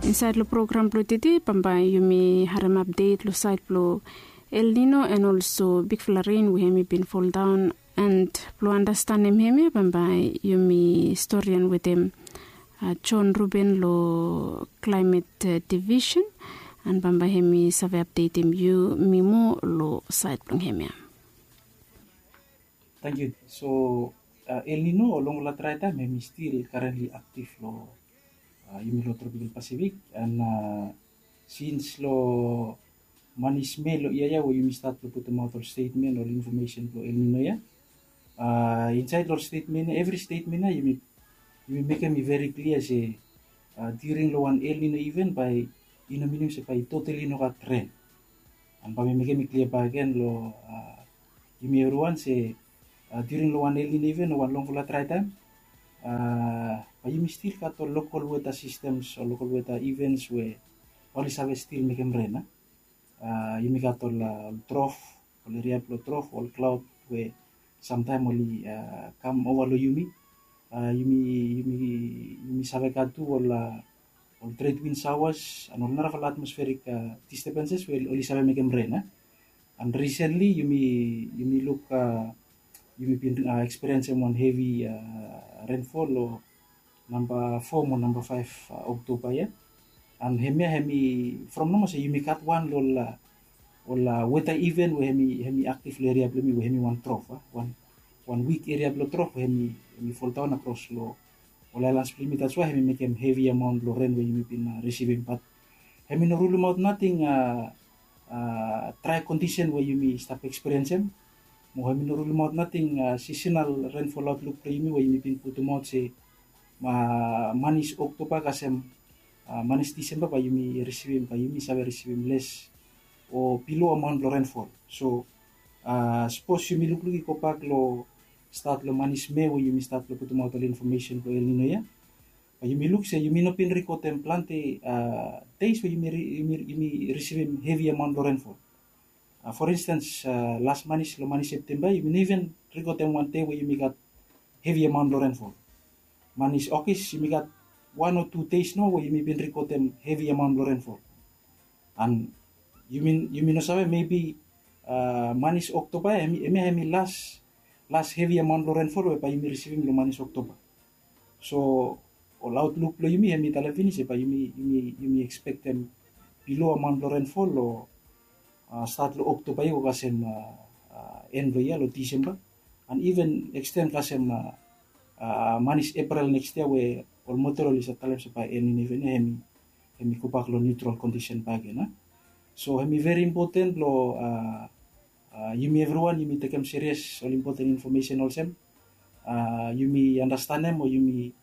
Inside the program titi pamba yumi haram update lo site lo El Nino and also big rain we hemi been fall down and lo understand him hemi pamba yumi historian with him John Ruben lo climate division and pamba hemi survey update him you mimo lo site long hemi. Thank you. So El Nino along la traita hemi still currently active lo yumi lo tropical Pacific and since lo manis me lo iya wo yumi start lo put out statement or information lo El Nino ya inside lo statement every statement na yumi make me very clear say during lo one El Nino event by minim say by totally no ka trend and pa make me clear pa again lo yumi everyone say during lo one El Nino event one long for try time you still got the local weather systems or local weather events where only have still make them rain. You make got all trough, all reliable trough, all cloud where sometime only come over lo yumi. Yumi have got to all trade wind showers and all narrow atmospheric disturbances where only have make them rain. And recently you look you've been experiencing one heavy rainfall or number 4 or number 5 October yeah and hemi from no say you make cut one lola weather event where hemi actively area blemi where hemi one trough one week area blow trough hemi fall down across lo ola last limit that's why hemi make him heavy amount lo rain where you been receiving but hemi no rule out nothing dry condition where you may stop experiencing mo hemi no rule out nothing seasonal rainfall outlook pre where you been put out say manis October kasem manis December pa yumi sabe receiving less or below amount lo rainfall so suppose yumi look ko pag lo start lo manis May where yumi start lo put out all information lo El Nino ya yumi look say yumi no pin record templante days where yumi receiving heavy amount lo rainfall for instance last manis September yumi even record them one day where yumi got heavy amount lo rainfall manis August you got 1 or 2 days no where you may been record them heavy amount of rainfall and you mean no sabe maybe manis October hemi last heavy amount of rainfall where you may receiving lo manis October so all outlook lo you may hemi talafini se pa you may expect them below amount of rainfall lo start lo October yo kasem end lo ya lo December and even extend kasem manis April next year where all motor is at times by any even hemi kupak lo neutral condition pagi na so hemi very important lo you may everyone you may take them serious all important information also you may understand them or you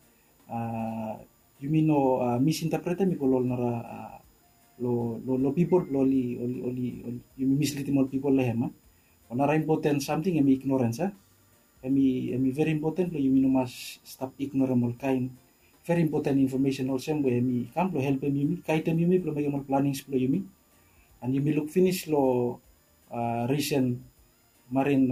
may no misinterpret them because all nara lo people only you may mislead more people lehem nara important something hemi ignorance hemi very important lo yumi no mas stop ignorant all kind very important information also where hemi come to help him yumi kaitem yumi lo make more plannings lo yumi and yumi look finish lo recent marine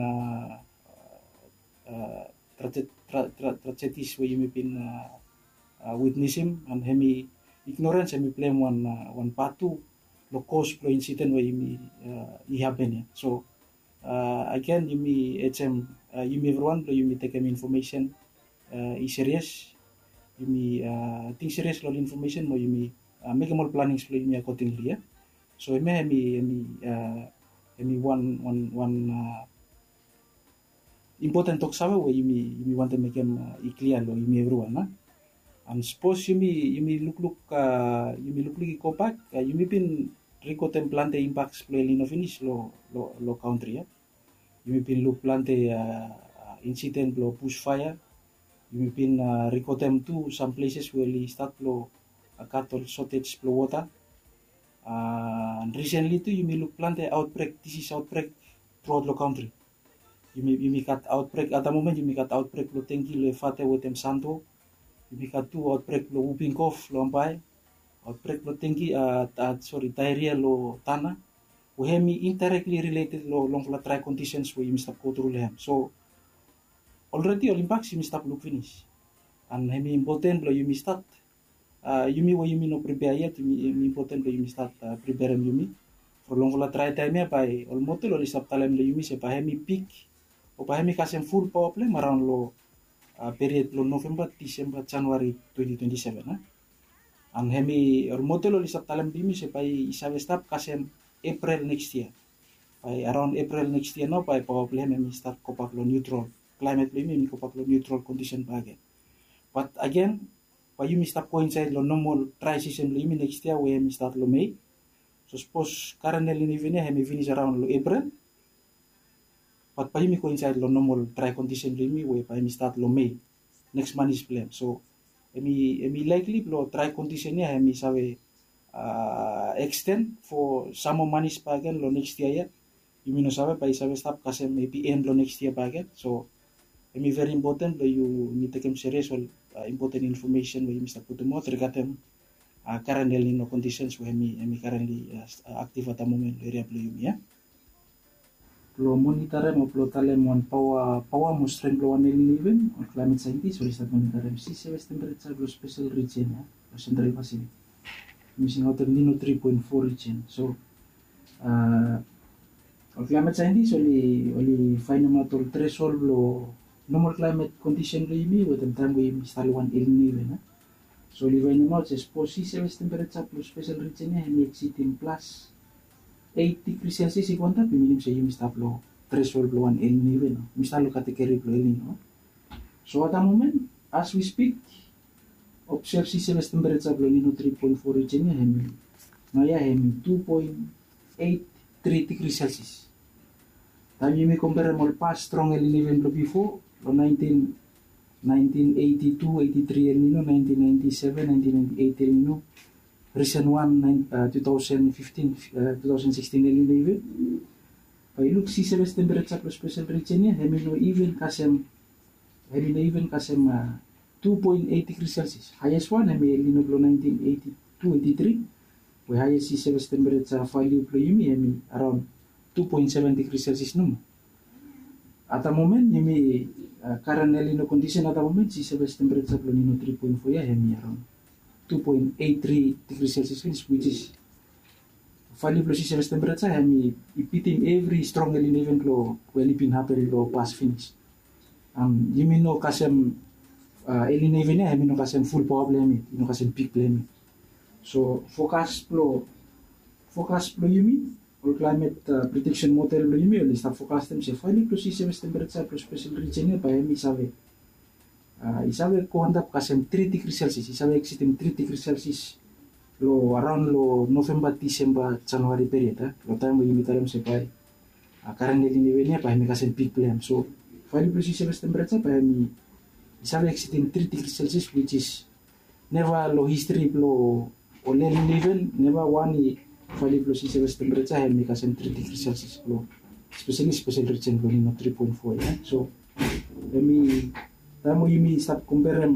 tragedies where yumi been witnessing and hemi ignorance hemi blame one part two lo cause lo incident where yumi happen so again yumi yumi everyone yumi take information is serious yumi think serious lo information mo yumi make more plannings lo yumi accordingly yeah so hemi one important talk sabe where yumi want to make him clear lo yumi everyone na and suppose yumi look ko back yumi been record plante impacts lo El Nino finish lo country yeah you been look plante incident lo bushfire you been record them to some places where we start lo cattle shortage lo water and recently too you may look plante outbreak disease outbreak throughout the country you may got outbreak at the moment you may got outbreak lo tengi lo fate with them santo you may got two outbreak lo whooping cough lo ampai outbreak lo tengi diarrhea lo tana we hemi indirectly related lo long for dry conditions where you must go through them so already all impacts you must look finish and hemi important lo you must start Yumi wa yumi no prepare yet, yumi important lo yumi start prepare yumi. For long vola try time ya by almost lo start talem lo yumi se pahemi peak o pahemi kasem full power play around lo period lo November, December, January 2027 na. Ang hemi almost lo start talem lo yumi se pai isabe start kasem April next year. By around April next year no by power play hemi start kopak lo neutral climate lo yumi kopak lo neutral condition bagen. But again, pa yumi start coincide lo normal dry season lo yumi next year we hemi start lo May. So suppose currently ni hemi finish around lo April. But pa yumi coincide lo normal dry condition lo yumi we pa hemi start lo May. Next month is plan. So hemi likely lo dry condition niya hemi sawe extend for summer months bagen lo next year ya. Yumi no sawe pa isawe start kasi maybe end lo next year bagen. So hemi very important lo you need to take serious all important information we must put mo regarding currently no conditions we hemi currently active at the moment area lo yumi ya. Lo monitor mo lo tale mo power mo strength lo one even on climate scientist so start monitor sea surface temperature lo special region ya lo central Pacific. Missing out Nino 3.4 region. So on climate scientist only find out all threshold lo normal climate condition lo yumi with the time we install one El Nino na. So li find out says for sea surface temperature plus special region ya hemi exceeding plus 8 degrees Celsius ikwanta piminim sa yumi stop lo threshold lo one El Nino no. Mistalo category lo El Nino. So at the moment as we speak observe sea surface temperature lo Nino 3.4 region ya hemi maya hemi 2.83 degrees Celsius. Tayo yumi compare mo past strong El Nino lo before lo 1982, 83 El Nino, 1997, 1998 El Nino, recent one 2015, 2016 El Nino even. By look sea surface temperature plus special region ya hemi no even kasem 2.8 degrees Celsius. Highest one hemi El Nino lo 1982, 83. We highest sea surface temperature value lo yumi hemi around 2.7 degrees Celsius no. At the moment yumi current El Nino condition at the moment sea surface temperature lo Nino 3.4 ya hemi around 2.83 degrees Celsius which is value lo sea surface temperature hemi ipitim every strong El Nino event lo well been happen lo past finish. Yumi no kasem El Nino event ya hemi no kasem full power play hemi no kasem peak play hemi. So forecast lo yumi all climate prediction model lo yumi only start forecast them say value lo sea surface temperature plus special region ya pa hemi isabe ko handap kasem 3 degrees Celsius isabe exceeding 3 degrees Celsius lo around lo November, December, January period lo time yumi taram se pa current El Nino event ya pa hemi kasem peak play so value lo sea surface temperature pa hemi isabe exceeding 3 degrees Celsius which is never lo history lo El Nino event never one value lo sea surface temperature hemi kasem 3 degrees Celsius lo especially special region lo Nino 3.4 ya. So hemi tamo yumi start compare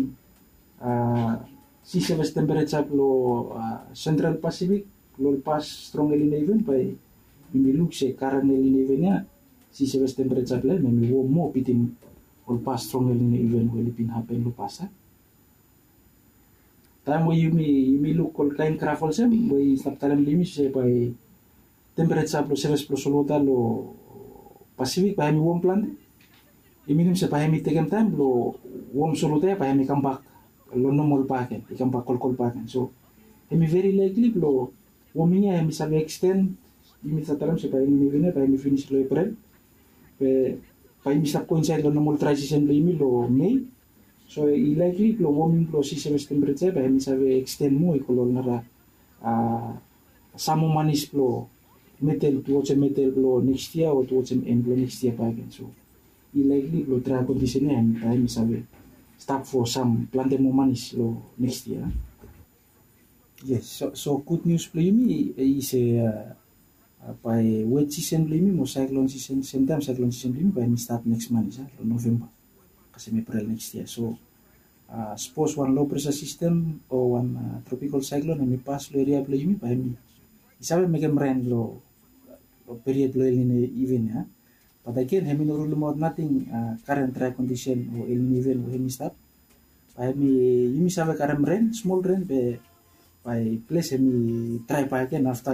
sea surface temperature lo Central Pacific lo past strong El Nino event by yumi look se current El Nino event ya sea surface temperature le hemi warm mo pitim all past strong El Nino event will been happen lo past tamo yumi look all kind craft sem by start talam limi se by temperature lo surface lo soluta lo Pacific pa hemi warm plant iminim se pa hemi taken time lo warm soluta pa hemi come back lo normal paken ikam pa kol paken so hemi very likely lo warming ya hemi sabe extend yumi tataram se pa hemi vene pa hemi finish lo April pa hemi start coincide lo normal dry season lo yumi lo May. So likely lo warming lo sea surface temperature pa hemi sabe extend mo ikolo nara summer manis lo metal towards metal lo next year or towards end lo next year pa again. So likely lo dry condition ya hemi sabe start for some plant mo manis lo next year. Yes, so good news lo yumi is by wet season lo yumi mo cyclone season same time cyclone season lo yumi pa hemi start next month lo November kasi April next year. So suppose one low pressure system or one tropical cyclone hemi pass lo area lo yumi pa hemi isabe megem rain lo period lo El Nino even ya. But again hemi no rule out nothing current dry condition or El Nino even hemi start yumi save karam rain, small rain by place try pa again after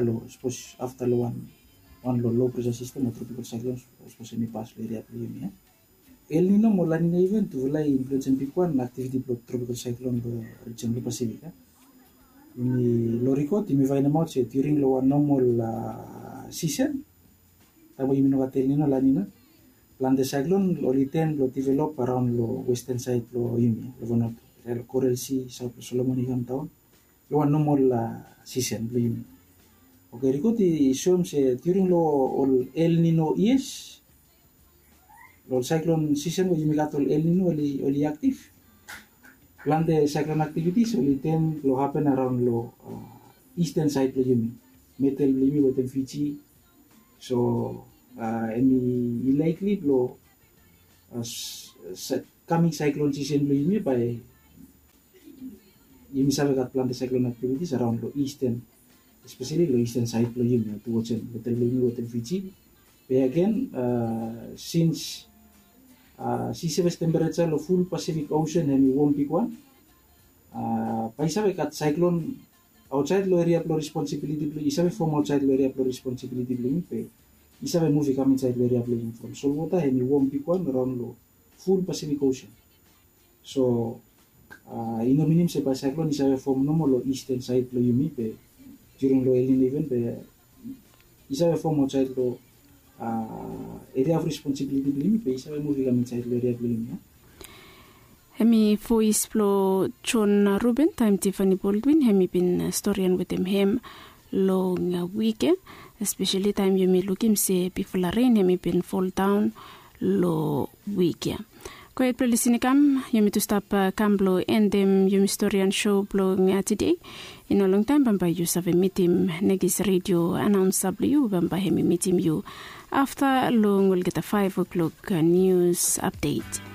one low pressure system or tropical cyclone suppose pass area yumi. El Nino mo La Nina event vulai influence pikuan activity tropical cyclone region Pacific. Yumi loriko yumi vai na se during lo normal season. Tabo yumi no El Nino La Nina. Plan the cyclone oliten lo develop around lo western side lo yumi lo Vanuatu. Coral Sea, South Solomon Island town. Lo normal season lo yumi. Okay, riko ti shows during lo El Nino years. Lo cyclone season wo yumi gatol El Nino oli active. Plan the cyclone activities oliten lo happen around lo eastern side lo yumi. Metal lo yumi within Fiji. So any likely lo coming cyclone season lo yumi by yumi sabe gat plan the cyclone activities around lo eastern, especially lo eastern side lo yumi towards metal lo yumi within Fiji. But again, since sea surface temperature lo full Pacific Ocean hemi warm pikuan, paisa kat cyclone outside lo area of responsibility lo isabe from outside lo area of responsibility lo pe isabe movie come inside lo area of from saltwater hemi warm pikuan around lo full Pacific Ocean. So inominim se pa cyclone isabe from normal lo eastern side lo yumi pe during lo El Nino event pe isabe from outside lo area of responsibility blimi pe isabe movie come inside lo area of blimi. Hemi voice plo John Ruben time Tiffany Baldwin hemi bin historian with him lo nga weekend, especially time yumi lookim se before rain hemi bin fall down lo weekend. Ko et pelisinikam yumi to stop kamblo endem yumi historian show blo nga today in a long time bamba you save meeting negis radio announce w bamba hemi meeting you after long will get a 5 o'clock news update.